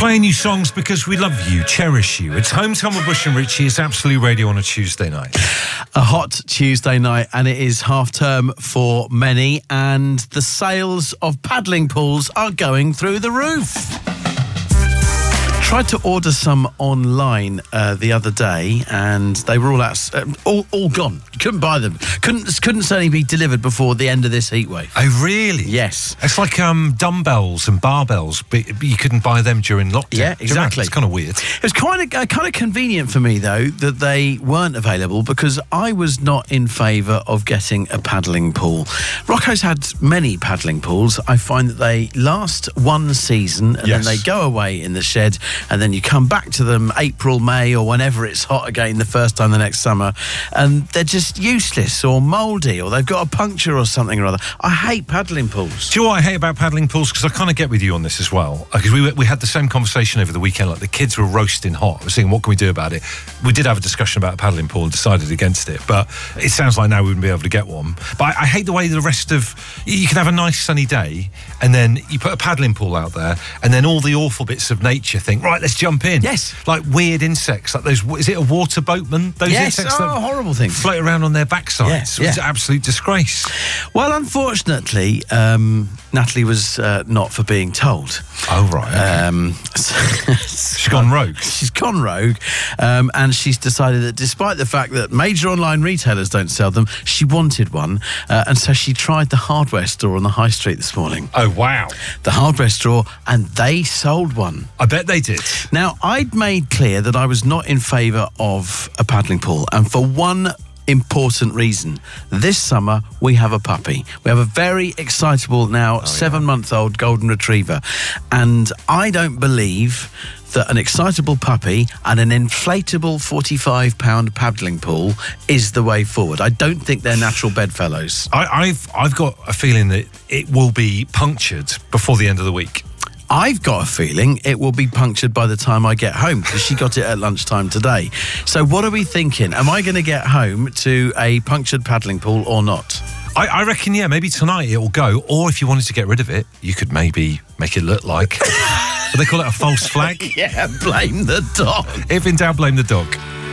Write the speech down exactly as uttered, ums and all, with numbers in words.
Playing you songs because we love you, cherish you. It's Home Time with Bush and Richie. It's Absolute Radio on a Tuesday night. A hot Tuesday night, and it is half term for many, and the sales of paddling pools are going through the roof. Tried to order some online uh, the other day, and they were all out, uh, all, all gone. Couldn't buy them. Couldn't couldn't certainly be delivered before the end of this heat wave. Oh, really? Yes. It's like um, dumbbells and barbells, but you couldn't buy them during lockdown. Yeah, exactly. It's kind of weird. It was kind of uh, kind of convenient for me, though, that they weren't available, because I was not in favour of getting a paddling pool. Rocco's had many paddling pools. I find that they last one season, and Yes. then they go away in the shed, and then you come back to them April, May, or whenever it's hot again the first time the next summer, and they're just useless or mouldy, or they've got a puncture or something or other. I hate paddling pools. Do you know what I hate about paddling pools? Because I kind of get with you on this as well. Because we, we had the same conversation over the weekend. Like, the kids were roasting hot. I was thinking, what can we do about it? We did have a discussion about a paddling pool and decided against it. But it sounds like now we wouldn't be able to get one. But I, I hate the way the rest of... You can have a nice sunny day, and then you put a paddling pool out there, and then all the awful bits of nature think, right, let's jump in. Yes. Like weird insects, like those... Is it a water boatman? Those Yes, insects oh, that horrible things. float around on their backsides. Yes, It's yeah. an absolute disgrace. Well, unfortunately, um, Natalie was uh, not for being told. Oh, right. Okay. Um, She's gone rogue. She's gone rogue, um, and she's decided that despite the fact that major online retailers don't sell them, she wanted one, uh, and so she tried the hardware store on the high street this morning. Oh, wow. The hardware store, and they sold one. I bet they did. Now, I'd made clear that I was not in favour of a paddling pool, and for one important reason. This summer, we have a puppy. We have a very excitable now Oh, seven-month-old golden retriever, and I don't believe that an excitable puppy and an inflatable forty-five pound paddling pool is the way forward. I don't think they're natural bedfellows. I, I've I've got a feeling that it will be punctured before the end of the week. I've got a feeling it will be punctured by the time I get home, because she got it at lunchtime today. So what are we thinking? Am I going to get home to a punctured paddling pool or not? I, I reckon, yeah, maybe tonight it will go. Or if you wanted to get rid of it, you could maybe make it look like... what they call it, a false flag? Yeah, blame the dog. If in doubt, blame the dog.